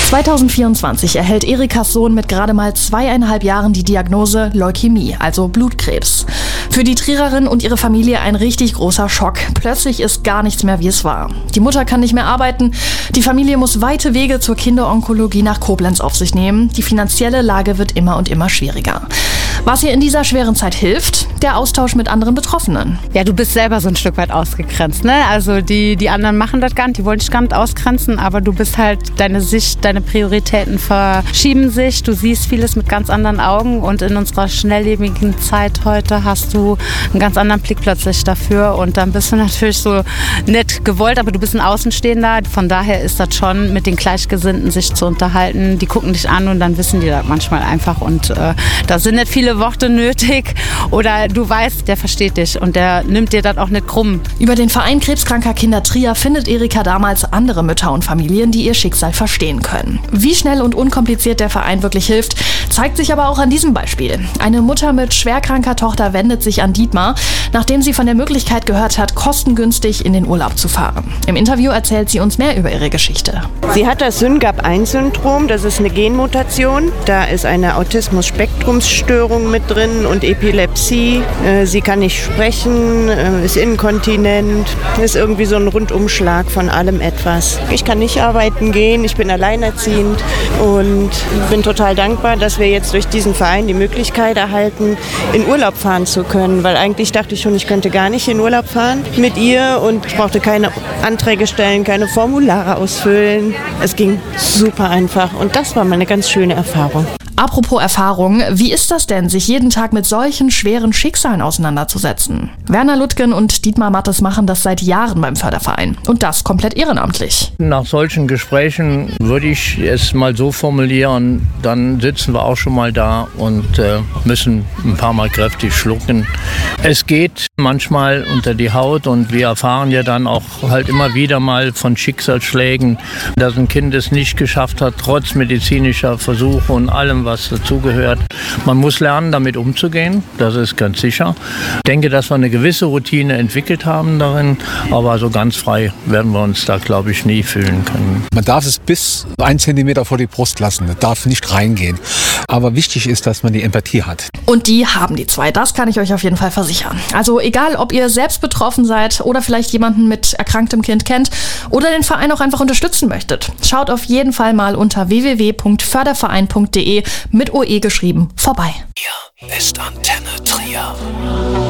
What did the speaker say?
2024 erhält Erikas Sohn mit gerade mal 2,5 Jahren die Diagnose Leukämie, also Blutkrebs. Für die Triererin und ihre Familie ein richtig großer Schock. Plötzlich ist gar nichts mehr, wie es war. Die Mutter kann nicht mehr arbeiten. Die Familie muss weite Wege zur Kinderonkologie nach Koblenz auf sich nehmen. Die finanzielle Lage wird immer und immer schwieriger. Was ihr in dieser schweren Zeit hilft? Der Austausch mit anderen Betroffenen. Ja, du bist selber so ein Stück weit ausgegrenzt, ne? Also die anderen machen das gar nicht, die wollen dich gar nicht ausgrenzen, aber du bist halt, deine Sicht, deine Prioritäten verschieben sich, du siehst vieles mit ganz anderen Augen und in unserer schnelllebigen Zeit heute hast du einen ganz anderen Blick plötzlich dafür und dann bist du natürlich so nett gewollt, aber du bist ein Außenstehender, von daher ist das schon mit den Gleichgesinnten sich zu unterhalten, die gucken dich an und dann wissen die das manchmal einfach und da sind nicht viele Worte nötig oder du weißt, der versteht dich und der nimmt dir das auch nicht krumm. Über den Verein Krebskranker Kinder Trier findet Erika damals andere Mütter und Familien, die ihr Schicksal verstehen können. Wie schnell und unkompliziert der Verein wirklich hilft, zeigt sich aber auch an diesem Beispiel. Eine Mutter mit schwerkranker Tochter wendet sich an Dietmar, nachdem sie von der Möglichkeit gehört hat, kostengünstig in den Urlaub zu fahren. Im Interview erzählt sie uns mehr über ihre Geschichte. Sie hat das SYNGAP1-Syndrom, das ist eine Genmutation. Da ist eine Autismus-Spektrumsstörung mit drin und Epilepsie. Sie kann nicht sprechen, ist inkontinent, ist irgendwie so ein Rundumschlag von allem etwas. Ich kann nicht arbeiten gehen, ich bin alleinerziehend und bin total dankbar, dass wir jetzt durch diesen Verein die Möglichkeit erhalten, in Urlaub fahren zu können, weil eigentlich dachte ich schon, ich könnte gar nicht in Urlaub fahren mit ihr und ich brauchte keine Anträge stellen, keine Formulare ausfüllen. Es ging super einfach und das war mal eine ganz schöne Erfahrung. Apropos Erfahrung, wie ist das denn, sich jeden Tag mit solchen schweren Schicksalen auseinanderzusetzen? Werner Lüttgen und Dietmar Mattes machen das seit Jahren beim Förderverein. Und das komplett ehrenamtlich. Nach solchen Gesprächen würde ich es mal so formulieren, dann sitzen wir auch schon mal da und müssen ein paar Mal kräftig schlucken. Es geht manchmal unter die Haut und wir erfahren ja dann auch halt immer wieder mal von Schicksalsschlägen, dass ein Kind es nicht geschafft hat, trotz medizinischer Versuche und allem, was dazugehört. Man muss lernen, damit umzugehen, das ist ganz sicher. Ich denke, dass wir eine gewisse Routine entwickelt haben darin, aber so ganz frei werden wir uns da, glaube ich, nie fühlen können. Man darf es bis 1 Zentimeter vor die Brust lassen, das darf nicht reingehen. Aber wichtig ist, dass man die Empathie hat. Und die haben die zwei, das kann ich euch auf jeden Fall versichern. Also egal, ob ihr selbst betroffen seid oder vielleicht jemanden mit erkranktem Kind kennt oder den Verein auch einfach unterstützen möchtet. Schaut auf jeden Fall mal unter www.förderverein.de mit OE geschrieben vorbei. Hier ist Antenne Trier.